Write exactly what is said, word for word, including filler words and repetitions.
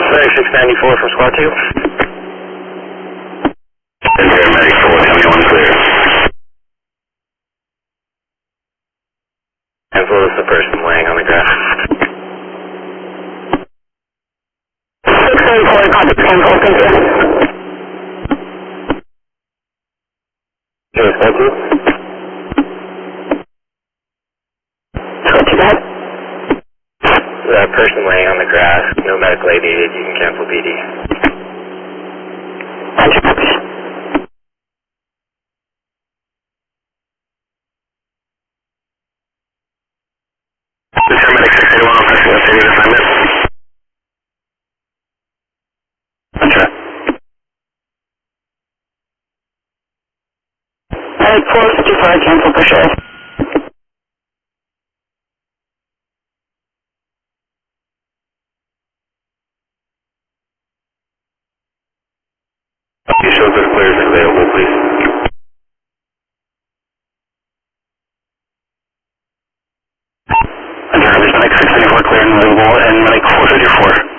six ninety-four from Squad two. Paramedic four seventy-one clear. As well as the person laying on the grass. six ninety-four, contact ten four, confirm. Okay, Squad two. Squad two, that. That person laying on the grass, no medical aid needed, you can cancel B D. Roger, copies. This is Paramedic six eighty-one, I'm pressing up to you assignment. Roger. Alright, four fifty-five, cancel for sure. You show the clears available, please. Paramedic six eighty-four, clear and available, and Medic four fifty-four.